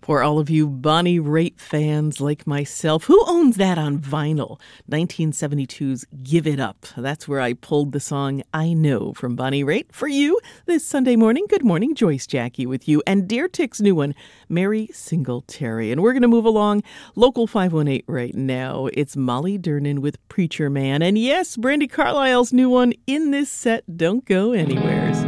For all of you Bonnie Raitt fans like myself, who owns that on vinyl? 1972's Give It Up. That's where I pulled the song I Know from Bonnie Raitt for you this Sunday morning. Good morning, Joyce Jackie with you. And Dear Tick's new one, Mary Singletary. And we're going to move along Local 518 right now. It's Molly Dernan with Preacher Man. And yes, Brandi Carlile's new one in this set. Don't go anywheres.